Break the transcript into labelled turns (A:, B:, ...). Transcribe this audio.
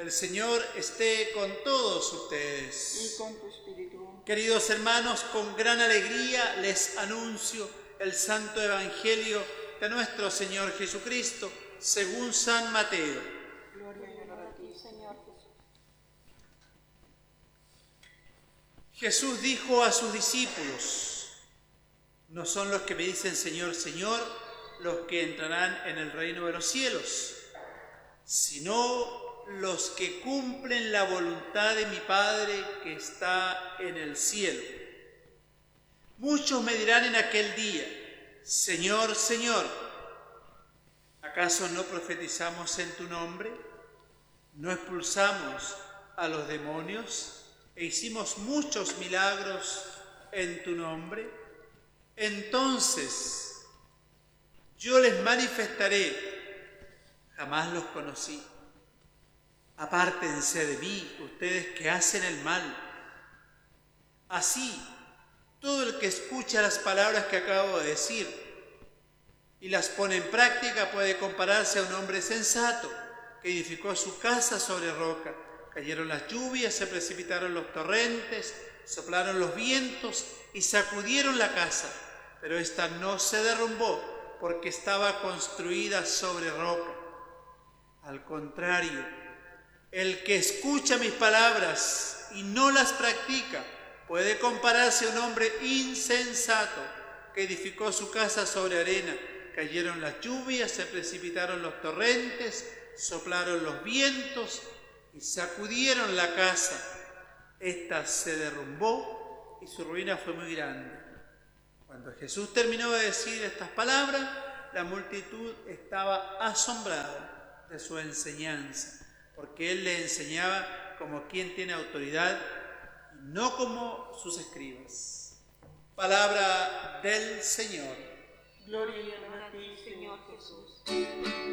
A: El Señor esté con todos ustedes.
B: Y con tu espíritu.
A: Queridos hermanos, con gran alegría les anuncio el Santo Evangelio de nuestro Señor Jesucristo, según San Mateo.
B: Gloria y honor a ti, Señor Jesús.
A: Jesús dijo a sus discípulos: no son los que me dicen Señor, Señor, los que entrarán en el reino de los cielos, sino los que cumplen la voluntad de mi Padre que está en el cielo. Muchos me dirán en aquel día: Señor, Señor, ¿acaso no profetizamos en tu nombre? ¿No expulsamos a los demonios e hicimos muchos milagros en tu nombre? Entonces yo les manifestaré: jamás los conocí. Apártense de mí, ustedes que hacen el mal. Así, todo el que escucha las palabras que acabo de decir y las pone en práctica puede compararse a un hombre sensato que edificó su casa sobre roca. Cayeron las lluvias, se precipitaron los torrentes, soplaron los vientos y sacudieron la casa, pero ésta no se derrumbó porque estaba construida sobre roca. Al contrario, el que escucha mis palabras y no las practica puede compararse a un hombre insensato que edificó su casa sobre arena. Cayeron las lluvias, se precipitaron los torrentes, soplaron los vientos y sacudieron la casa. Esta se derrumbó y su ruina fue muy grande. Cuando Jesús terminó de decir estas palabras, la multitud estaba asombrada de su enseñanza, porque él le enseñaba como quien tiene autoridad y no como sus escribas. Palabra del Señor.
B: Gloria y honor a ti, Señor Jesús.